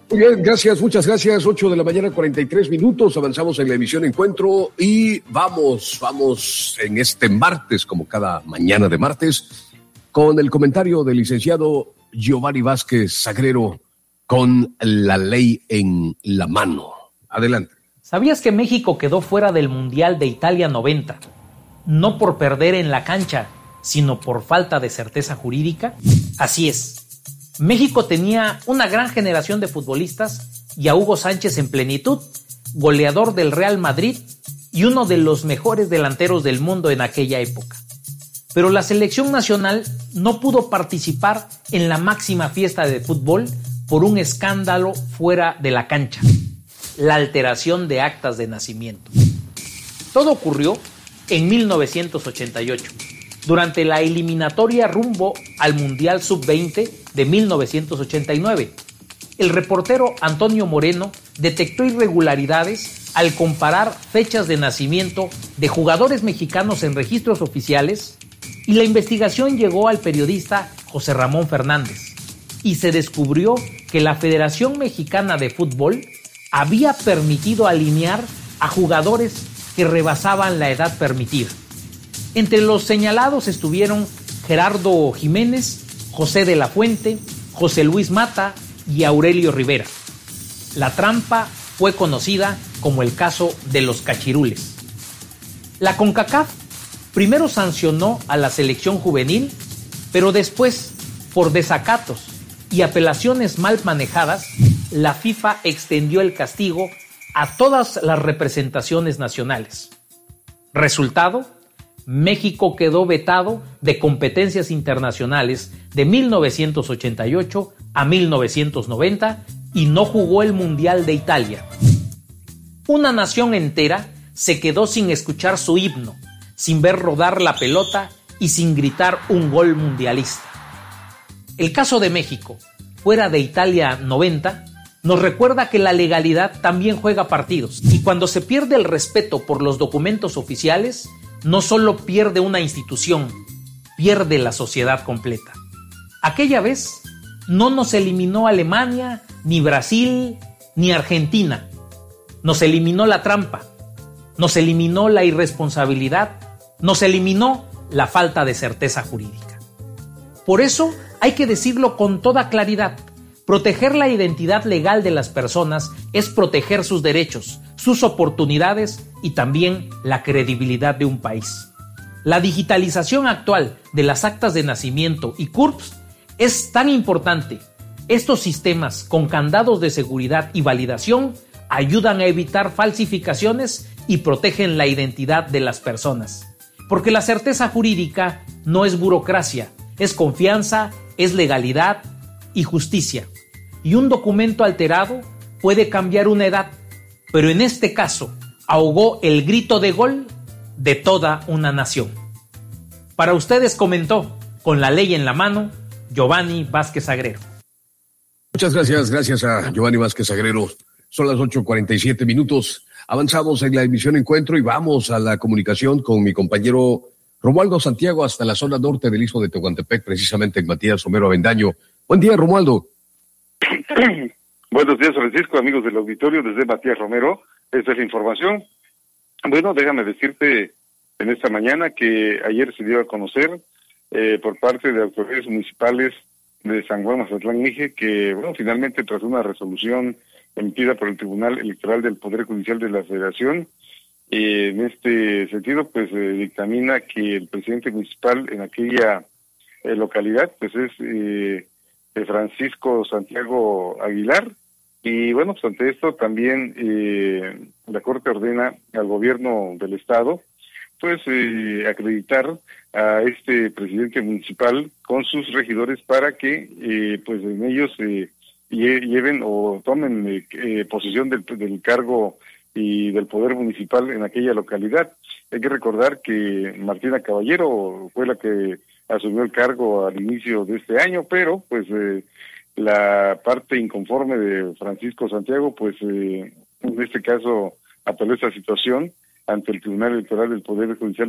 Muy bien, gracias, muchas gracias. 8 de la mañana, 43 minutos. Avanzamos en la emisión Encuentro y vamos en este martes, como cada mañana de martes, con el comentario del licenciado Giovanni Vázquez Sagrero con la ley en la mano. Adelante. ¿Sabías que México quedó fuera del Mundial de Italia 90? No por perder en la cancha, sino por falta de certeza jurídica. Así es. México tenía una gran generación de futbolistas y a Hugo Sánchez en plenitud, goleador del Real Madrid y uno de los mejores delanteros del mundo en aquella época. Pero la selección nacional no pudo participar en la máxima fiesta de fútbol por un escándalo fuera de la cancha: la alteración de actas de nacimiento. Todo ocurrió en 1988. Durante la eliminatoria rumbo al Mundial Sub-20 de 1989. El reportero Antonio Moreno detectó irregularidades al comparar fechas de nacimiento de jugadores mexicanos en registros oficiales, y la investigación llegó al periodista José Ramón Fernández y se descubrió que la Federación Mexicana de Fútbol había permitido alinear a jugadores que rebasaban la edad permitida. Entre los señalados estuvieron Gerardo Jiménez, José de la Fuente, José Luis Mata y Aurelio Rivera. La trampa fue conocida como el caso de los cachirules. La CONCACAF primero sancionó a la selección juvenil, pero después, por desacatos y apelaciones mal manejadas, la FIFA extendió el castigo a todas las representaciones nacionales. Resultado: México quedó vetado de competencias internacionales de 1988 a 1990 y no jugó el Mundial de Italia. Una nación entera se quedó sin escuchar su himno, sin ver rodar la pelota y sin gritar un gol mundialista. El caso de México, fuera de Italia 90, nos recuerda que la legalidad también juega partidos, y cuando se pierde el respeto por los documentos oficiales, no solo pierde una institución, pierde la sociedad completa. Aquella vez no nos eliminó Alemania, ni Brasil, ni Argentina. Nos eliminó la trampa, nos eliminó la irresponsabilidad, nos eliminó la falta de certeza jurídica. Por eso hay que decirlo con toda claridad: proteger la identidad legal de las personas es proteger sus derechos, sus oportunidades y también la credibilidad de un país. La digitalización actual de las actas de nacimiento y CURPS es tan importante. Estos sistemas con candados de seguridad y validación ayudan a evitar falsificaciones y protegen la identidad de las personas. Porque la certeza jurídica no es burocracia, es confianza, es legalidad y justicia. Y un documento alterado puede cambiar una edad, pero en este caso ahogó el grito de gol de toda una nación. Para ustedes comentó, con la ley en la mano, Giovanni Vázquez Sagrero. Muchas gracias a Giovanni Vázquez Sagrero. Son las 8:47 minutos. Avanzamos en la emisión Encuentro y vamos a la comunicación con mi compañero Romualdo Santiago hasta la zona norte del Istmo de Tehuantepec, precisamente en Matías Romero Avendaño. Buen día, Romualdo. Buenos días, Francisco, amigos del auditorio, desde Matías Romero. Esta es la información. Bueno, déjame decirte en esta mañana que ayer se dio a conocer por parte de autoridades municipales de San Juan Mazatlán Mije que, bueno, finalmente tras una resolución emitida por el Tribunal Electoral del Poder Judicial de la Federación, en este sentido, pues dictamina que el presidente municipal en aquella localidad, pues es Francisco Santiago Aguilar. Y bueno, pues ante esto también la Corte ordena al gobierno del estado pues acreditar a este presidente municipal con sus regidores para que pues en ellos lleven o tomen posesión del cargo y del poder municipal en aquella localidad. Hay que recordar que Martina Caballero fue la que asumió el cargo al inicio de este año, pero pues la parte inconforme de Francisco Santiago, pues en este caso apeló esta situación ante el Tribunal Electoral del Poder Judicial